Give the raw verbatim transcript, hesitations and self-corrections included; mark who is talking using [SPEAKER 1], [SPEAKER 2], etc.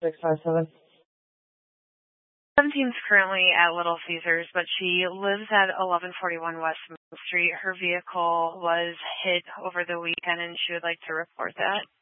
[SPEAKER 1] six five seven.
[SPEAKER 2] seventeen's currently at Little Caesars, but she lives at eleven forty-one West Main Street. Her vehicle was hit over the weekend, and she would like to report that.